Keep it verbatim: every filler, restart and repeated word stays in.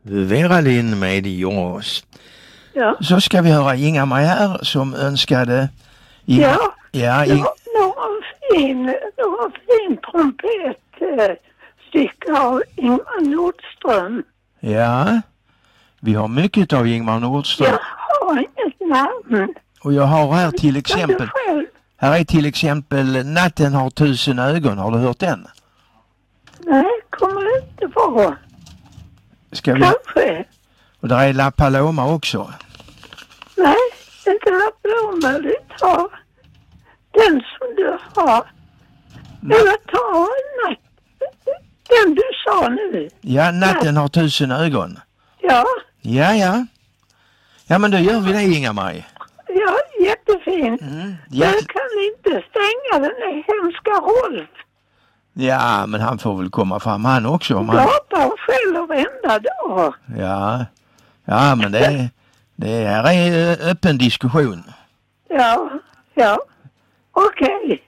Vera Lind med Jonas. Ja. Så ska vi höra Inga-Maj här som önskade... Inga... Ja, ja det Ing... var några fin, några fin trompetstycke av Ingmar Nordström. Ja, vi har mycket av Ingmar Nordström. Jag har inget namn. Och jag har här till exempel... Här är till exempel Natten har tusen ögon. Har du hört den? Nej, kommer inte på. Ska vi... Kanske. Och där är La Paloma också. Nej, inte La Paloma. Du tar den som du har. Eller ta natt. Den du sa nu. Ja, Natten har tusen ögon. Ja. Ja, ja. Ja, men då gör vi det, Inga-Maj. Ja, jättefint. Mm, jag jätte... kan inte stänga den där hemska Rolf. Ja, men han får väl komma fram han också. Om han... Gapar själv varenda dag. Ja, ja men det, det här är öppen diskussion. Ja, ja. Okej. Okay.